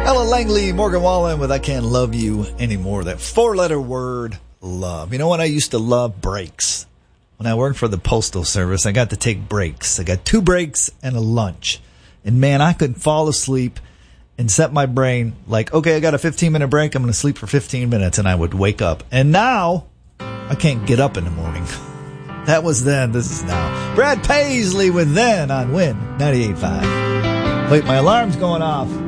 Ella Langley, Morgan Wallen with I Can't Love You Anymore. That four-letter word, love. You know what? I used to love breaks. When I worked for the Postal Service, I got to take breaks. I got 2 breaks and a lunch. And man, I could fall asleep and set my brain like, okay, I got a 15-minute break. I'm going to sleep for 15 minutes. And I would wake up. And now I can't get up in the morning. That was then. This is now. Brad Paisley with Then on Win 98.5. Wait, my alarm's going off.